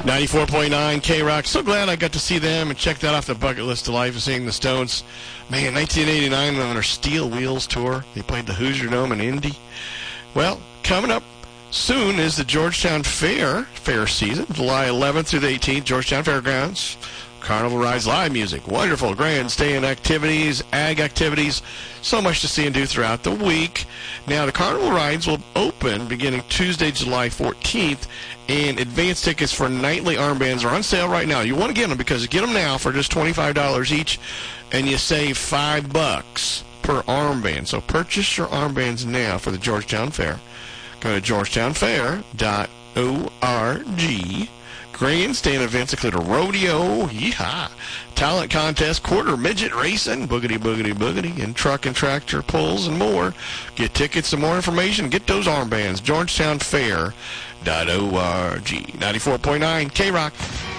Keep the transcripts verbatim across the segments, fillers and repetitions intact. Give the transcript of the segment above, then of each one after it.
ninety-four point nine K-Rock. So glad I got to see them and check that off the bucket list of life, seeing the Stones. Man, nineteen eighty-nine on their Steel Wheels tour. They played the Hoosier Dome in Indy. Well, coming up soon is the Georgetown Fair, fair season, July eleventh through the eighteenth, Georgetown Fairgrounds. Carnival rides, live music, wonderful grandstand activities, ag activities, so much to see and do throughout the week. Now, the Carnival rides will open beginning Tuesday, July fourteenth, and advance tickets for nightly armbands are on sale right now. You want to get them because you get them now for just twenty-five dollars each, and you save five bucks per armband. So purchase your armbands now for the Georgetown Fair. Go to georgetown fair dot org. Grandstand events include a rodeo, yeehaw, talent contest, quarter midget racing, boogity, boogity, boogity, and truck and tractor pulls and more. Get tickets and more information. Get those armbands. georgetown fair dot org. ninety-four point nine K-Rock.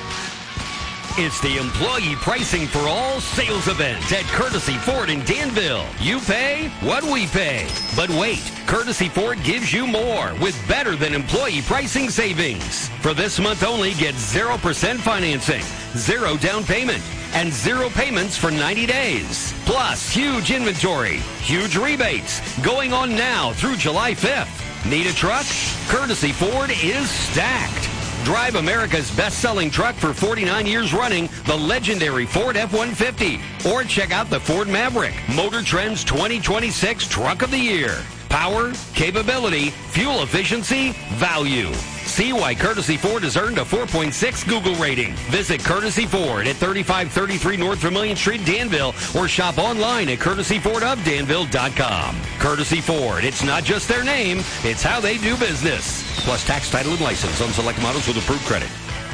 It's the employee pricing for all sales event at Courtesy Ford in Danville. You pay what we pay. But wait, Courtesy Ford gives you more with better than employee pricing savings. For this month only, get zero percent financing, zero down payment, and zero payments for ninety days. Plus, huge inventory, huge rebates going on now through July fifth. Need a truck? Courtesy Ford is stacked. Drive America's best-selling truck for forty-nine years running, the legendary Ford F one fifty. Or check out the Ford Maverick, Motor Trend's twenty twenty-six Truck of the Year. Power, capability, fuel efficiency, value. See why Courtesy Ford has earned a four point six Google rating. Visit Courtesy Ford at thirty-five thirty-three North Vermilion Street, Danville, or shop online at courtesy ford of danville dot com. Courtesy Ford, it's not just their name, it's how they do business. Plus tax, title, and license on select models with approved credit.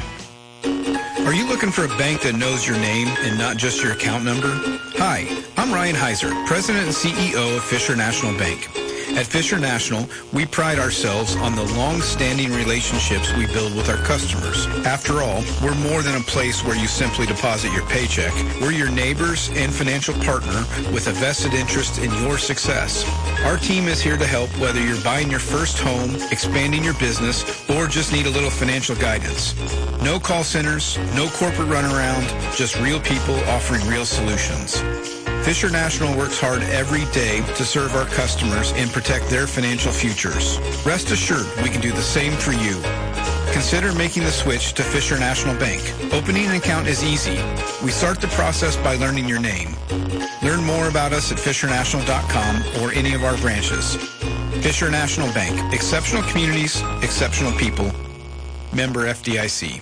Are you looking for a bank that knows your name and not just your account number? Hi, I'm Ryan Heiser, President and C E O of Fisher National Bank. At Fisher National, we pride ourselves on the long-standing relationships we build with our customers. After all, we're more than a place where you simply deposit your paycheck. We're your neighbors and financial partner with a vested interest in your success. Our team is here to help whether you're buying your first home, expanding your business, or just need a little financial guidance. No call centers, no corporate runaround, just real people offering real solutions. Fisher National works hard every day to serve our customers and protect their financial futures. Rest assured, we can do the same for you. Consider making the switch to Fisher National Bank. Opening an account is easy. We start the process by learning your name. Learn more about us at fisher national dot com or any of our branches. Fisher National Bank. Exceptional communities, exceptional people. Member F D I C.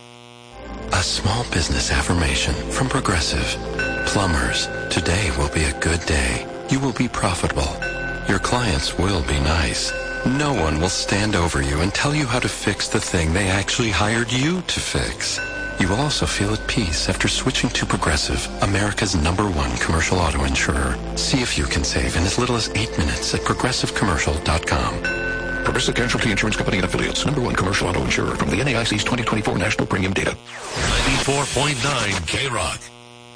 A small business affirmation from Progressive. Plumbers, today will be a good day. You will be profitable. Your clients will be nice. No one will stand over you and tell you how to fix the thing they actually hired you to fix. You will also feel at peace after switching to Progressive, America's number one commercial auto insurer. See if you can save in as little as eight minutes at progressive commercial dot com. Progressive Casualty Insurance Company and Affiliates, number one commercial auto insurer from the N A I C's twenty twenty-four National Premium Data. ninety-four point nine K-Rock.